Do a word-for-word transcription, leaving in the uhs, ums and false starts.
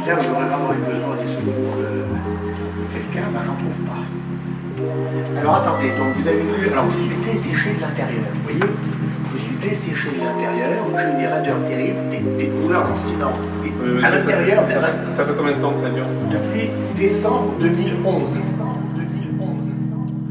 Là où j'aurais vraiment eu besoin des secours de quelqu'un, ben, j'en trouve pas. Alors attendez, donc vous avez vu, alors je suis desséché de l'intérieur, vous voyez? Je suis desséché de l'intérieur, j'ai des raideurs terribles, des, des douleurs lancinantes. Oui, oui, À ça, l'intérieur, ça, ça, ça fait combien de temps que ça dure? depuis décembre deux mille onze.